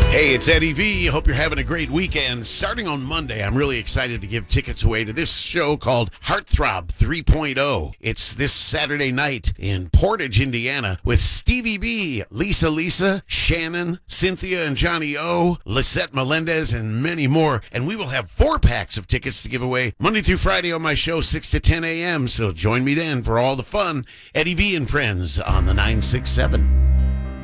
Hey, it's Eddie V. Hope you're having a great weekend. Starting on Monday, I'm really excited to give tickets away to this show called Heartthrob 3.0. It's this Saturday night in Portage, Indiana, with Stevie B, Lisa, Shannon, Cynthia and Johnny O, Lisette Melendez, and many more. And we will have 4 packs of tickets to give away Monday through Friday on my show, 6 to 10 a.m. So join me then for all the fun. Eddie V and Friends on the 967.